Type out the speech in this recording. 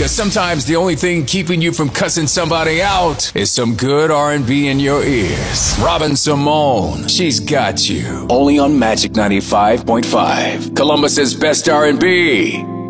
Because sometimes the only thing keeping you from cussing somebody out is some good R&B in your ears. Robin Simone, She's Got You. Only on Magic 95.5. Columbus's best R&B.